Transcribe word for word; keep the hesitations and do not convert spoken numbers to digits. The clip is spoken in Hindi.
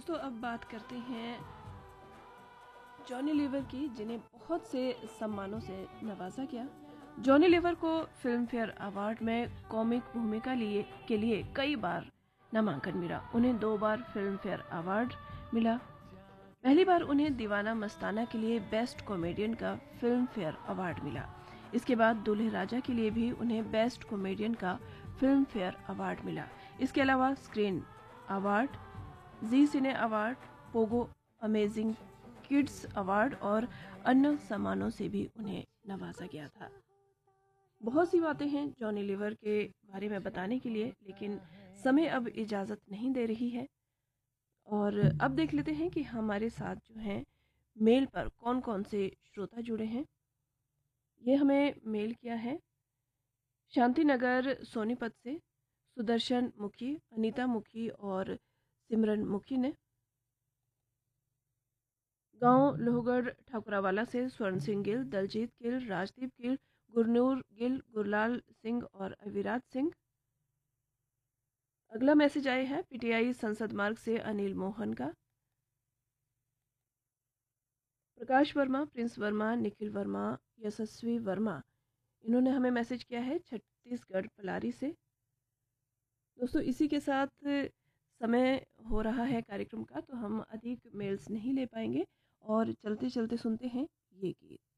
दोस्तों अब बात करते हैं जॉनी लीवर की, जिन्हें बहुत से सम्मानों से नवाजा गया। जॉनी लीवर को फिल्म फेयर अवार्ड में कॉमिक भूमिका लिए के लिए कई बार नामांकन मिला। उन्हें दो बार फिल्म फेयर अवार्ड मिला। पहली बार उन्हें दीवाना मस्ताना के लिए बेस्ट कॉमेडियन का फिल्म फेयर अवार्ड मिला। इसके बाद दूल्हे राजा के लिए भी उन्हें बेस्ट कॉमेडियन का फिल्म फेयर अवार्ड मिला। इसके अलावा स्क्रीन अवार्ड, जी सिने award, Pogo amazing kids award और अन्य सम्मानों से भी उन्हें नवाजा गया था। बहुत सी बातें हैं जॉनी लीवर के बारे में बताने के लिए, लेकिन समय अब इजाज़त नहीं दे रही है। और अब देख लेते हैं कि हमारे साथ जो हैं मेल पर कौन कौन से श्रोता जुड़े हैं। ये हमें मेल किया है शांति नगर सोनीपत से सुदर्शन मुखी, अनीता मुखी और सिमरन मुखी ने। गांव लोहगढ़ ठाकुरावाला से स्वर्ण सिंह गिल, दलजीत गिल, राजदीप गिल, गुरनूर गिल, गुरलाल सिंह और अविराज सिंह। अगला मैसेज आया है पीटीआई संसद मार्ग से अनिल मोहन का। प्रकाश वर्मा, प्रिंस वर्मा, निखिल वर्मा, यशस्वी वर्मा, इन्होंने हमें मैसेज किया है छत्तीसगढ़ पलारी से। दोस्तों इसी के साथ समय हो रहा है कार्यक्रम का, तो हम अधिक मेल्स नहीं ले पाएंगे और चलते चलते सुनते हैं ये गीत।